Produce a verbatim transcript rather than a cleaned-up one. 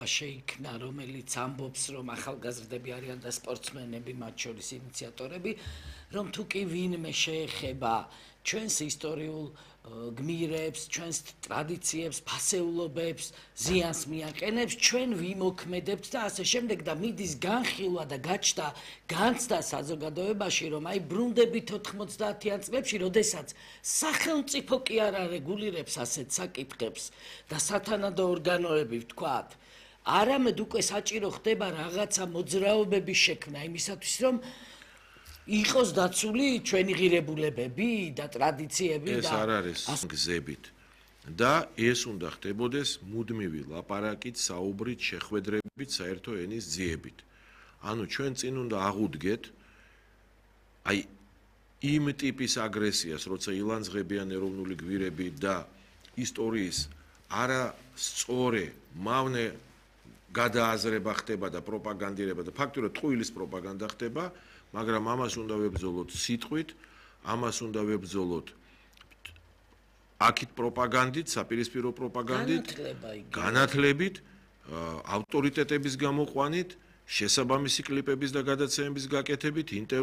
შეიქმნა, რომელიც ამბობს, რომ ახალგაზრდები არიან და სპორტსმენები, მათ შორის ინიციატორები, რომ თუ კი ვინმე შეეხება ჩვენს ისტორიულ გმირებს, ჩვენს ტრადიციებს, ფასეულობებს, ზიანს მიაყენებს, ჩვენ ვიმოქმედებთ და ასე შემდეგ და მიდის განხილვა და გაჩნდა განცდა საზოგადოებაში, რომ აი ბრუნდებით ოთხმოცდაათიან წლებში, როდესაც სახელმწიფო კი არ არეგულირებს ასეთ საკითხებს და სათანადო ორგანოები ვთქვათ, არამედ უკვე საჭირო ხდება რაღაცა მოძრაობების შექმნა იმისათვის, რომ იყოს დაცული ჩვენი ღირებულებები და ტრადიციები და ეს არ არის გზებით და ეს უნდა ხდებოდეს მუდმივი ლაპარაკით, საუბრით, შეხვედრებით, საერთო ენის ძიებით. ანუ ჩვენ წინ უნდა აღუდგეთ აი იმ ტიპის აგრესიას, როცა ილანძღებიან ეროვნული გვირები და ისტორიის არასწორი მავნე გადააზრება ხდება და პროპაგანდირება და ფაქტობრივად ტყუილის პროპაგანდა ხდება, მაგრამ ამას უნდა ვებრძოლოთ სიტყვით, ამას უნდა ვებრძოლოთ აქით პროპაგანდით, საპირისპირო პროპაგანდით, განათლებით, ავტორიტეტების გამოყვანით, შესაბამისი კლიპების და გადაცემების გაკეთებით,